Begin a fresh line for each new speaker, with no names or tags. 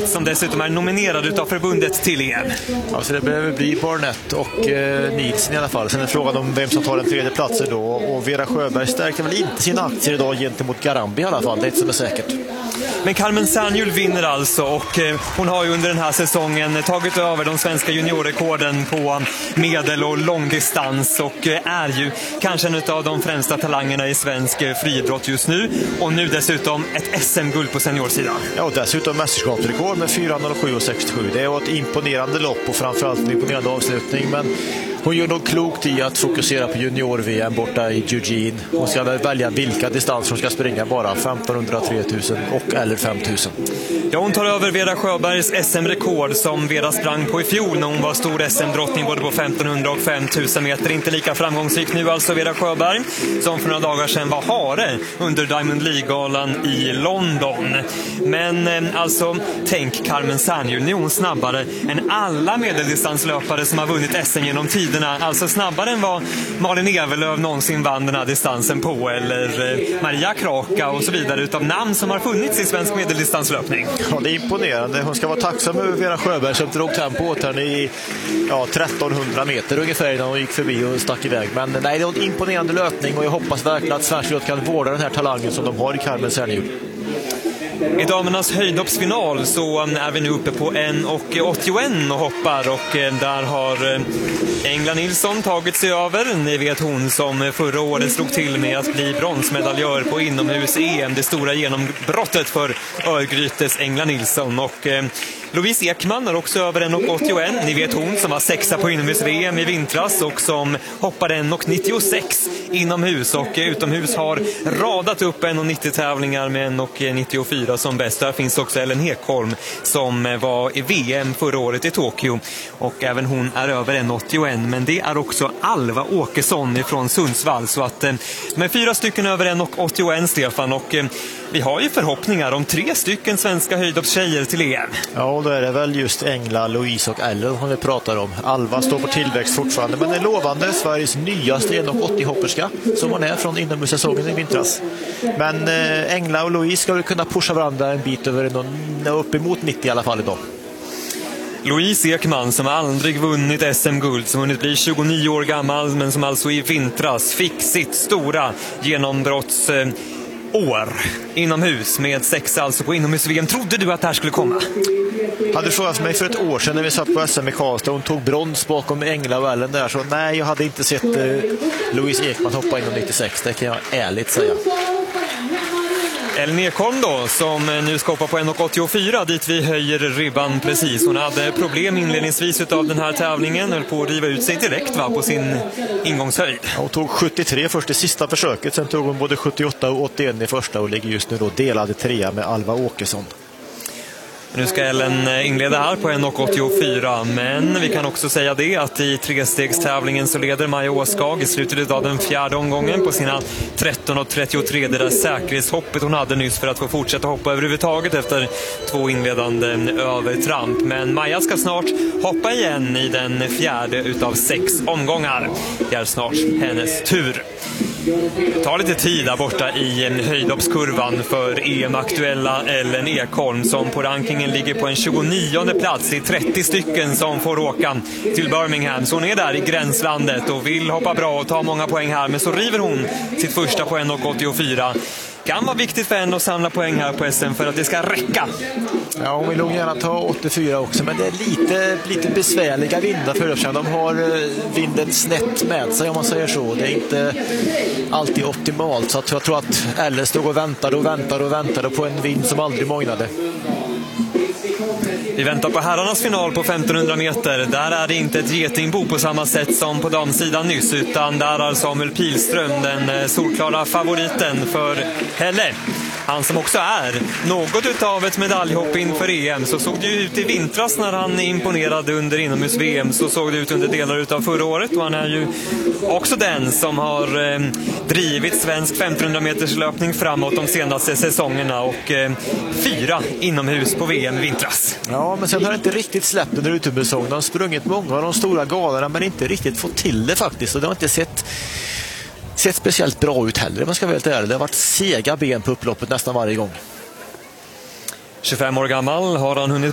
Barnett som dessutom är nominerad utav förbundet till EM.
Alltså det behöver bli Barnett och Nielsen i alla fall. Sen är frågan om vem som tar den tredje platsen då. Och Vera Sjöberg stärkte väl inte sina aktier idag gentemot Garambi i alla fall. Det är inte som är säkert.
Men Carmen Sernhjul vinner alltså och hon har ju under den här säsongen tagit över de svenska juniorrekorden på medel- och långdistans och är ju kanske en av de främsta talangerna i svensk friidrott just nu. Och nu dessutom ett SM-guld på seniorsidan.
Ja, och dessutom mästerskapsrekord med 4:07,67. Det var ett imponerande lopp och framförallt en imponerande avslutning. Men hon gör nog klokt i att fokusera på junior-VM borta i Eugene. Hon ska välja vilka distanser hon ska springa, bara 1500, 3000 och eller 5000.
Ja, hon tar över Vera Sjöbergs SM-rekord som Vera sprang på i fjol när hon var stor SM-drottning både på 1500 och 5000 meter. Inte lika framgångsrik nu alltså Vera Sjöberg som för några dagar sedan var hare under Diamond League-galan i London. Men alltså, tänk Carmen Sernhjul, nu är hon snabbare än alla medeldistanslöpare som har vunnit SM genom tiderna. Alltså snabbare än vad Malin Evelöv någonsin vann den här distansen på, eller Maria Kraka och så vidare, utav namn som har funnits i svensk medeldistanslöpning.
Ja, det är imponerande. Hon ska vara tacksam över Vera Sjöberg som drog tempo åt henne i 1300 meter ungefär när hon gick förbi och stack iväg. Men nej, det är en imponerande löpning och jag hoppas verkligen att svensk idrott kan vårda den här talangen som de har i Carmen Sernhjul.
I damernas höjdhoppsfinal så är vi nu uppe på 1,81 och hoppar och där har Engla Nilsson tagit sig över. Ni vet hon som förra året slog till med att bli bronsmedaljör på inomhus-EM, det stora genombrottet för Örgrytes Engla Nilsson. Och Louise Ekman är också över 1,81. Ni vet hon som var sexa på inomhus-VM i vintras och som hoppade 1,96 inomhus och utomhus har radat upp 1,90 tävlingar med 1,94 som bäst. Där finns också Ellen Hekholm som var i VM förra året i Tokyo och även hon är över 1,81. Men det är också Alva Åkesson från Sundsvall, så att med 4 stycken över 1,81 Stefan, och vi har ju förhoppningar om 3 stycken svenska höjdhoppstjejer till EM.
Ja, då är det väl just Engla, Louise och Ellen som vi pratar om. Alva står på tillväxt fortfarande, men är lovande. Sveriges nyaste 1,80-hopperska som hon är från inomhussäsongen i vintras. Men Engla och Louise ska väl kunna pusha varandra en bit över uppemot 90 i alla fall idag.
Louise Ekman som aldrig vunnit SM-guld, som hunnit bli 29 år gammal men som alltså i vintras fick sitt stora genombrottsår inomhus med 6 alltså på inomhus-VM. Trodde du att det här skulle komma?
Hade du frågat mig för ett år sedan när vi satt på SM i Karlstad och hon tog brons bakom Engla och Ellen där, så nej, jag hade inte sett Louise Ekman hoppa inom 96, det kan jag ärligt säga. Ellen Ekholm då, som nu ska hoppa på 1,84, dit vi höjer ribban precis. Hon hade problem inledningsvis utav den här tävlingen, höll på att riva ut sig direkt på sin ingångshöjd. Hon tog 73 först i sista försöket, sen tog hon både 78 och 81 i första och ligger just nu då delade 3 med Alva Åkesson. Nu ska Ellen inleda här på 1,84, men vi kan också säga det att i 3-stegstävlingen så leder Maja Åskag i slutet av den 4:e omgången på sina 13,33, det där säkerhetshoppet hon hade nyss för att få fortsätta hoppa överhuvudtaget efter 2 inledande övertramp. Men Maja ska snart hoppa igen i den 4:e utav 6 omgångar. Det är snart hennes tur. Det tar lite tid där borta i höjdhoppskurvan för EM-aktuella Ellen Ekholm som på rankingen ligger på en 29:e plats i 30 stycken som får åka till Birmingham. Så hon är där i gränslandet och vill hoppa bra och ta många poäng här, men så river hon sitt första på 1,84. Kan vara viktigt för henne att samla poäng här på SM för att det ska räcka. Ja, hon vill nog gärna ta 84 också, men det är lite besvärliga vindar för Öppsjön. De har vinden snett med sig om man säger så. Det är inte alltid optimalt, så att jag tror att Ellen stod och väntade på en vind som aldrig mognade. Vi väntar på herrarnas final på 1500 meter. Där är det inte ett getingbo på samma sätt som på damsidan nyss, utan där är Samuel Pilström den solklara favoriten för Helle. Han som också är något utav ett medaljhopp inför EM. Så såg det ut i vintras när han imponerade under inomhus-VM. Så såg det ut under delar utav förra året. Och han är ju också den som har drivit svensk 1500 meters löpning framåt de senaste säsongerna. Och 4 inomhus på VM i vintras. Ja, men sen har det inte riktigt släppt under utomhussäsongen. De har sprungit många av de stora galorna men inte riktigt fått till det faktiskt. Och det har inte sett speciellt bra ut heller, man ska vara helt ärlig. Det har varit sega ben på upploppet nästan varje gång. 25 år gammal har han hunnit